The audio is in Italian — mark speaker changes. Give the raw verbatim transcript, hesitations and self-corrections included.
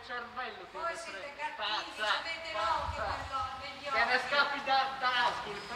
Speaker 1: cervello che
Speaker 2: Voi siete cattivi,
Speaker 1: pazza,
Speaker 2: avete
Speaker 1: pazza.
Speaker 2: l'occhio per l'occhio, negli occhi.
Speaker 1: Che ne scappi da, da Ascoli.